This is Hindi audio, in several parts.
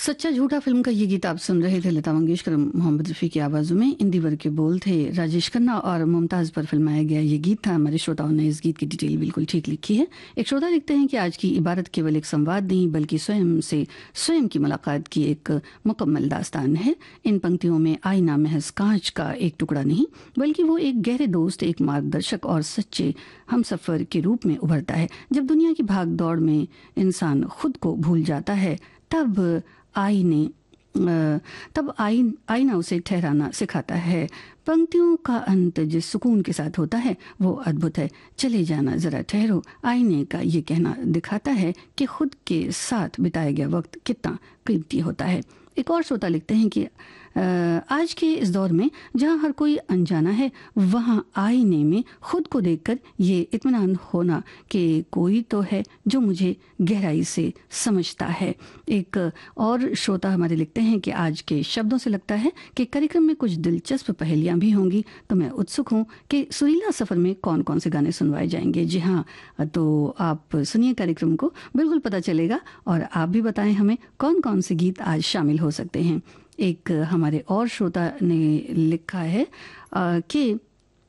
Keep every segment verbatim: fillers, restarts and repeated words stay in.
सच्चा झूठा फिल्म का ये गीत आप सुन रहे थे। लता मंगेशकर, मोहम्मद रफ़ी की आवाज़ों में इंदिवर के बोल थे। राजेश खन्ना और मुमताज़ पर फिल्माया गया ये गीत था। हमारे श्रोताओं ने इस गीत की डिटेल बिल्कुल ठीक लिखी है। एक श्रोता लिखते हैं कि आज की इबारत केवल एक संवाद नहीं बल्कि स्वयं से स्वयं की मुलाकात की एक मुकम्मल दास्तान है। इन पंक्तियों में आईना महज कांच का एक टुकड़ा नहीं बल्कि वो एक गहरे दोस्त, एक मार्गदर्शक और सच्चे हमसफर के रूप में उभरता है। जब दुनिया की भाग दौड़ में इंसान खुद को भूल जाता है तब आईने तब आई आईना उसे ठहराना सिखाता है। पंक्तियों का अंत जिस सुकून के साथ होता है वो अद्भुत है। चले जाना जरा ठहरो, आईने का ये कहना दिखाता है कि खुद के साथ बिताया गया वक्त कितना कीमती होता है। एक और श्रोता लिखते हैं कि आज के इस दौर में जहां हर कोई अनजाना है वहां आईने में खुद को देखकर ये इत्मीनान होना कि कोई तो है जो मुझे गहराई से समझता है। एक और श्रोता हमारे लिखते हैं कि आज के शब्दों से लगता है कि कार्यक्रम में कुछ दिलचस्प पहेलियां भी होंगी, तो मैं उत्सुक हूं कि सुरीला सफर में कौन कौन से गाने सुनवाए जाएंगे। जी हाँ, तो आप सुनिए कार्यक्रम को, बिल्कुल पता चलेगा। और आप भी बताएं हमें कौन कौन से गीत आज शामिल हो सकते हैं। एक हमारे और श्रोता ने लिखा है कि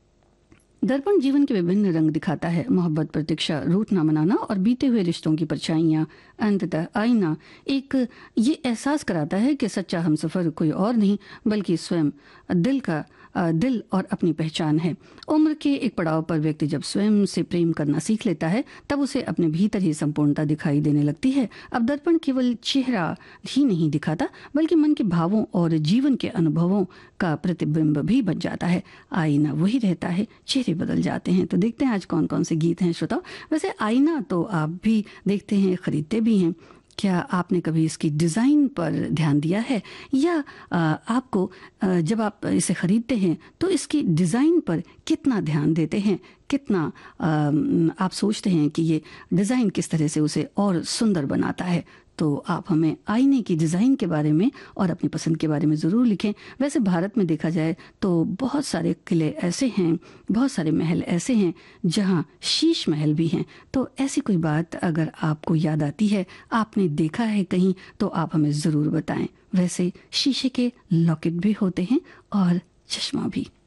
दर्पण जीवन के विभिन्न रंग दिखाता है। मोहब्बत, प्रतीक्षा, रूठ ना मनाना और बीते हुए रिश्तों की परछाइयाँ, अंततः आईना एक ये एहसास कराता है कि सच्चा हमसफर कोई और नहीं बल्कि स्वयं दिल का दिल और अपनी पहचान है। उम्र के एक पड़ाव पर व्यक्ति जब स्वयं से प्रेम करना सीख लेता है तब उसे अपने भीतर ही संपूर्णता दिखाई देने लगती है। अब दर्पण केवल चेहरा ही नहीं दिखाता बल्कि मन के भावों और जीवन के अनुभवों का प्रतिबिंब भी बन जाता है। आईना वही रहता है, चेहरे बदल जाते हैं। तो देखते हैं आज कौन कौन से गीत हैं श्रोताओ। वैसे आईना तो आप भी देखते हैं, खरीदते भी हैं। क्या आपने कभी इसकी डिज़ाइन पर ध्यान दिया है, या आ, आपको आ, जब आप इसे ख़रीदते हैं तो इसकी डिज़ाइन पर कितना ध्यान देते हैं, कितना आ, आप सोचते हैं कि ये डिज़ाइन किस तरह से उसे और सुंदर बनाता है। तो आप हमें आईने की डिज़ाइन के बारे में और अपनी पसंद के बारे में ज़रूर लिखें। वैसे भारत में देखा जाए तो बहुत सारे किले ऐसे हैं, बहुत सारे महल ऐसे हैं जहां शीश महल भी हैं। तो ऐसी कोई बात अगर आपको याद आती है, आपने देखा है कहीं, तो आप हमें ज़रूर बताएं। वैसे शीशे के लॉकेट भी होते हैं और चश्मा भी।